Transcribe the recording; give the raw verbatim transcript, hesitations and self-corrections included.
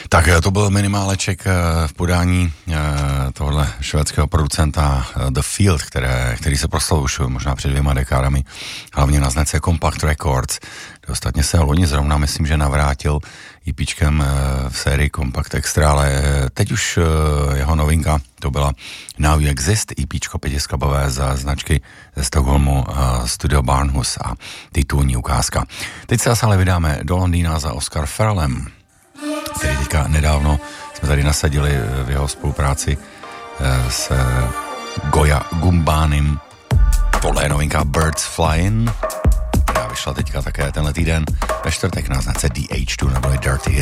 Tak to byl minimáleček v podání tohohle švédského producenta The Field, které, který se proslavil už možná před dvěma dekádami, hlavně na značce Compact Records. Ostatně se loni zrovna, myslím, že navrátil EPčkem v sérii Compact Extra, ale teď už jeho novinka, to byla Now You Exist, EPčko pětiskladbové za značky ze Stockholmu Studio Barnhus a titulní ukázka. Teď se ale vydáme do Londýna za Oscar Farrellem, který teďka nedávno jsme tady nasadili v jeho spolupráci s Goya Gumbánem. Tohle je novinka Birds Flying, která vyšla teďka také tenhle týden ve čtvrtek na značce D H dva neboli Dirty Hit.